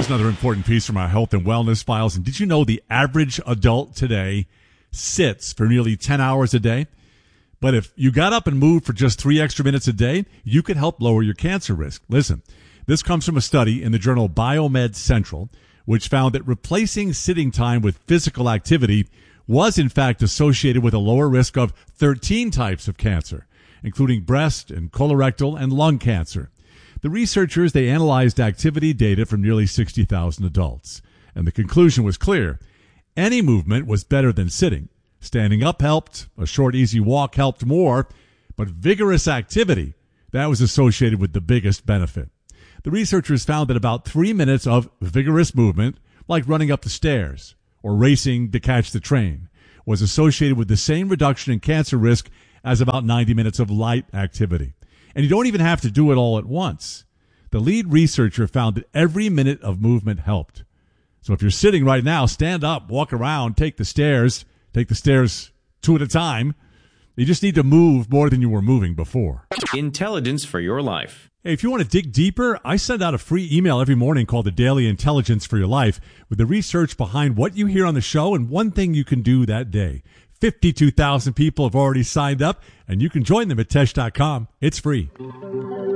Here's another important piece from our health and wellness files. And did you know the average adult today sits for nearly 10 hours a day? But if you got up and moved for just 3 extra minutes a day, you could help lower your cancer risk. Listen, this comes from a study in the journal Biomed Central, which found that replacing sitting time with physical activity was in fact associated with a lower risk of 13 types of cancer, including breast and colorectal and lung cancer. The researchers, they analyzed activity data from nearly 60,000 adults, and the conclusion was clear. Any movement was better than sitting. Standing up helped, a short, easy walk helped more, but vigorous activity, that was associated with the biggest benefit. The researchers found that about 3 minutes of vigorous movement, like running up the stairs or racing to catch the train, was associated with the same reduction in cancer risk as about 90 minutes of light activity. And you don't even have to do it all at once. The lead researcher found that every minute of movement helped. So if you're sitting right now, stand up, walk around, take the stairs 2 at a time. You just need to move more than you were moving before. Intelligence for your life. Hey, if you want to dig deeper, I send out a free email every morning called the Daily Intelligence for Your Life with the research behind what you hear on the show and one thing you can do that day. 52,000 people have already signed up, and you can join them at Tesh.com. It's free.